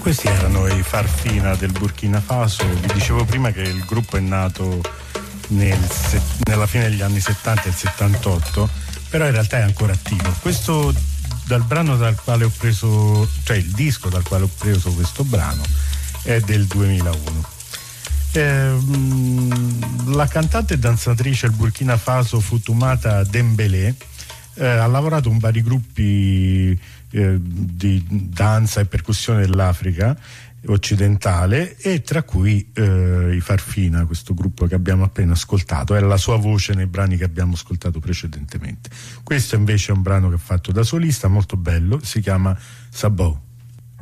Questi erano i Farfina del Burkina Faso. Vi dicevo prima che il gruppo è nato nella fine degli anni 70 e 78, però in realtà è ancora attivo. Questo dal brano dal quale ho preso, cioè il disco dal quale ho preso questo brano è del 2001. La cantante e danzatrice del Burkina Faso Fatoumata Dembélé ha lavorato in vari gruppi di danza e percussione dell'Africa occidentale, e tra cui i Farfina, questo gruppo che abbiamo appena ascoltato. Era la sua voce nei brani che abbiamo ascoltato precedentemente. Questo invece è un brano che ha fatto da solista, molto bello, si chiama Sabou.